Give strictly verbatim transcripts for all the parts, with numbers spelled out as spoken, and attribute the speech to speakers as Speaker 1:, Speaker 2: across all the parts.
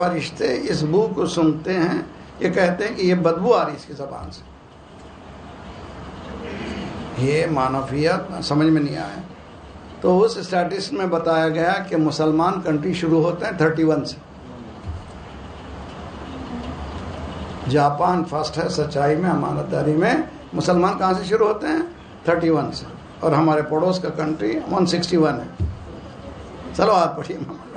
Speaker 1: فرشتے اس بو کو سونگتے ہیں، یہ کہتے ہیں کہ یہ بدبو آ رہی اس کی زبان سے. یہ معنویت سمجھ میں نہیں آیا. تو اس اسٹیٹس میں بتایا گیا کہ مسلمان کنٹری شروع ہوتے ہیں تھرٹی ون سے. جاپان فرسٹ ہے سچائی میں، امانت داری میں. مسلمان کہاں سے شروع ہوتے ہیں؟ تھرٹی ون سے. اور ہمارے پڑوس کا کنٹری ون سکسٹی ون ہے. چلو ہاتھ پڑھیے.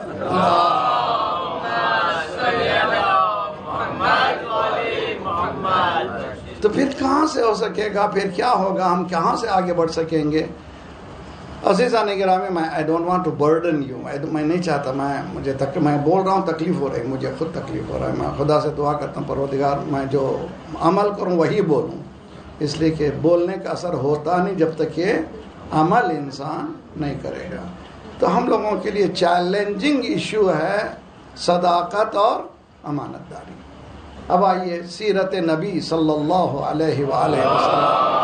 Speaker 1: تو پھر کہاں سے ہو سکے گا؟ پھر کیا ہوگا؟ ہم کہاں سے آگے بڑھ سکیں گے؟ عزیزان گرامی، میں I don't want to burden you. میں نہیں چاہتا، میں مجھے تک میں بول رہا ہوں تکلیف ہو رہی ہے، مجھے خود تکلیف ہو رہا ہے. میں خدا سے دعا کرتا ہوں پروردگار میں جو عمل کروں وہی بولوں، اس لیے کہ بولنے کا اثر ہوتا نہیں جب تک کہ عمل انسان نہیں کرے گا. تو ہم لوگوں کے لیے چیلنجنگ ایشو ہے صداقت اور امانت داری. اب آئیے سیرت نبی صلی اللہ علیہ وآلہ وسلم.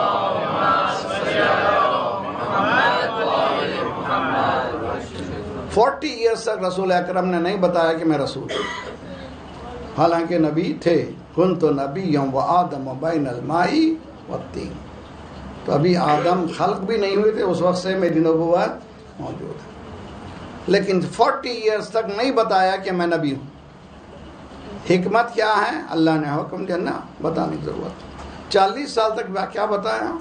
Speaker 1: فورٹی ایئرس تک رسول اکرم نے نہیں بتایا کہ میں رسول ہوں، حالانکہ نبی تھے. کنت نبیا و آدم بین الماء والطین. تو ابھی آدم خلق بھی نہیں ہوئے تھے، اس وقت سے میری نبوت موجود ہے. لیکن فورٹی ایئرس تک نہیں بتایا کہ میں نبی ہوں. حکمت کیا ہے؟ اللہ نے حکم دیا نا بتانے کی ضرورت. چالیس سال تک کیا بتایا؟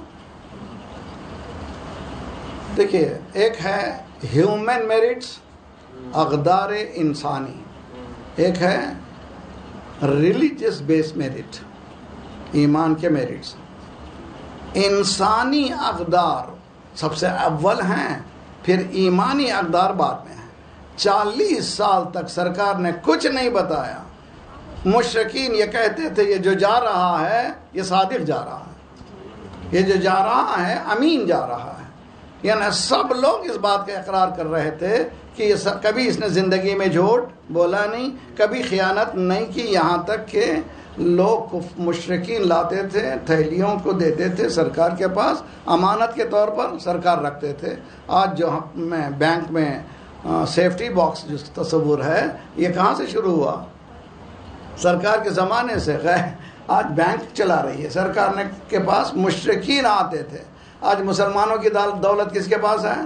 Speaker 1: دیکھیے، ایک ہے ہیومن میرٹس، اقدار انسانی. ایک ہے ریلیجس بیس میرٹ، ایمان کے میرٹس. انسانی اقدار سب سے اول ہیں، پھر ایمانی اقدار بعد میں ہیں. چالیس سال تک سرکار نے کچھ نہیں بتایا. مشرکین یہ کہتے تھے یہ جو جا رہا ہے یہ صادق جا رہا ہے، یہ جو جا رہا ہے امین جا رہا ہے. یعنی سب لوگ اس بات کا اقرار کر رہے تھے کہ یہ کبھی اس نے زندگی میں جھوٹ بولا نہیں، کبھی خیانت نہیں کی. یہاں تک کہ لوگ مشرکین لاتے تھے، تھیلیوں کو دیتے تھے سرکار کے پاس امانت کے طور پر، سرکار رکھتے تھے. آج جو میں بینک میں سیفٹی باکس جو تصور ہے، یہ کہاں سے شروع ہوا؟ سرکار کے زمانے سے. غیر آج بینک چلا رہی ہے سرکار نے کے پاس مشرکین آتے تھے. آج مسلمانوں کی دولت کس کے پاس ہے؟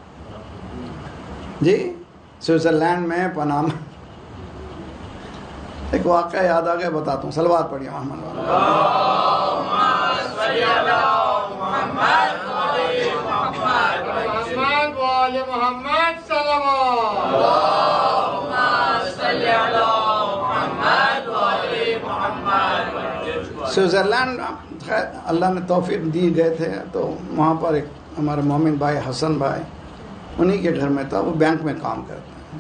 Speaker 1: جی سوئٹزرلینڈ میں، پاناما. ایک واقعہ یاد آ گیا، بتاتا ہوں. صلوات پڑھیے محمد سوئٹزرلینڈ. خیر اللہ نے توفیق دی، گئے تھے تو وہاں پر ایک ہمارے مومن بھائی حسن بھائی انہی کے گھر میں تھا، وہ بینک میں کام کرتے ہیں.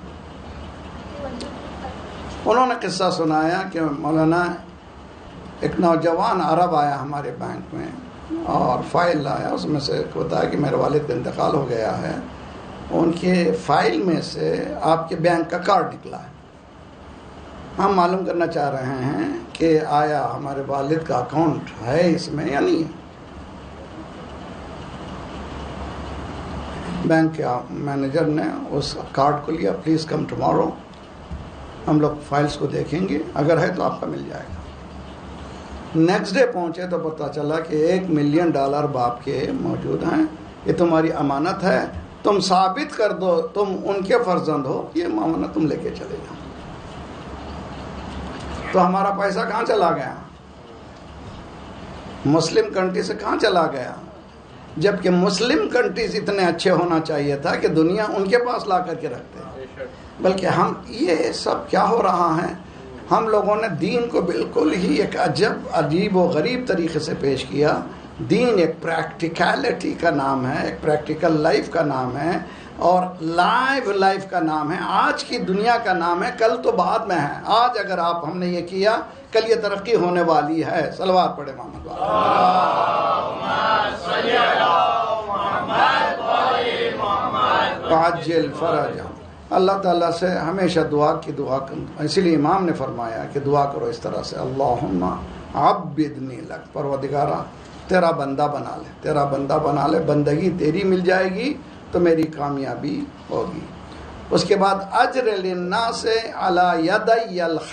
Speaker 1: انہوں نے قصہ سنایا کہ مولانا ایک نوجوان عرب آیا ہمارے بینک میں اور فائل لایا. اس میں سے بتایا کہ میرے والد کا انتقال ہو گیا ہے، ان کے فائل میں سے آپ کے بینک کا کارڈ نکلا ہے. ہم معلوم کرنا چاہ رہے ہیں کہ آیا ہمارے والد کا اکاؤنٹ ہے اس میں یا نہیں. بینک کے مینیجر نے اس کارڈ کو لیا. پلیز کم ٹمارو، ہم لوگ فائلز کو دیکھیں گے، اگر ہے تو آپ کا مل جائے گا. نیکسٹ ڈے پہنچے تو پتہ چلا کہ ایک ملین ڈالر باپ کے موجود ہیں. یہ تمہاری امانت ہے، تم ثابت کر دو تم ان کے فرزند ہو، یہ امانت تم لے کے چلے جاؤ. تو ہمارا پیسہ کہاں چلا گیا؟ مسلم کنٹری سے کہاں چلا گیا؟ جبکہ مسلم کنٹریز اتنے اچھے ہونا چاہیے تھا کہ دنیا ان کے پاس لا کر کے رکھتے. بلکہ ہم یہ سب کیا ہو رہا ہے؟ ہم لوگوں نے دین کو بالکل ہی ایک عجب عجیب و غریب طریقے سے پیش کیا. دین ایک پریکٹیکلٹی کا نام ہے، ایک پریکٹیکل لائف کا نام ہے، اور لائیو لائف کا نام ہے. آج کی دنیا کا نام ہے، کل تو بعد میں ہے. آج اگر آپ ہم نے یہ کیا، کل یہ ترقی ہونے والی ہے. صلوات پڑھے محمد عاجل فرج. اللہ تعالیٰ سے ہمیشہ دعا کی دعا کرو. اسی لیے امام نے فرمایا کہ دعا کرو اس طرح سے، اللہم عبدنی لک، پروردگارا تیرا بندہ بنا لے، تیرا بندہ بنا لے. بندگی تیری مل جائے گی تو میری کامیابی ہوگی. اس کے بعد اجر للناس علی یدی